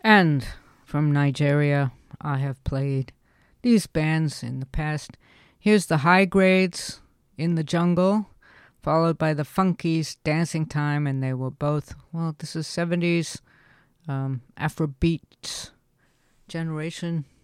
And from Nigeria, I have played these bands in the past. Here's the High Grades, In the Jungle, followed by the Funkies, Dancing Time, and they were both, well, this is 70s Afrobeat generation